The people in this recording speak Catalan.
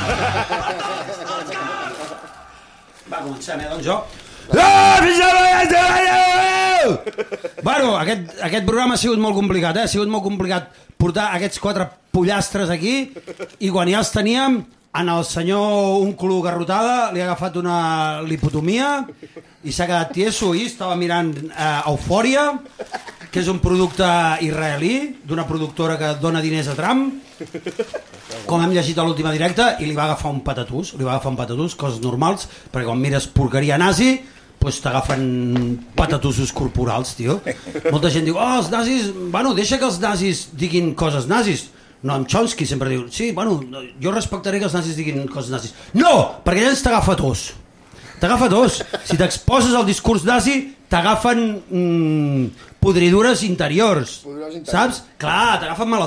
Va, comencem, doncs jo. Bueno, aquest programa ha sigut molt complicat, Ha sigut molt complicat portar aquests 4 pollastres aquí i quan ja els teníem, en el senyor Únculo Garrotada li ha agafat una lipotomia i s'ha quedat tieso i estava mirant Eufòria, que és un producte israelí d'una productora que dona diners a Trump, com hem llegit a l'última directa, i li va agafar un patatús, coses normals, perquè quan mires porqueria nazi pues t'agafen patatussos corporals, tio. Molta gent diu, els nazis, bueno, deixa que els nazis diguin coses nazis. No, en Chomsky sempre diu, sí, bueno, jo respectaré que els nazis diguin coses nazis. No, perquè llavors t'agafa tos. T'agafa tos. Si t'exposes al discurs nazi, t'agafen podridures interiors. Saps? Clar, t'agafen malalties.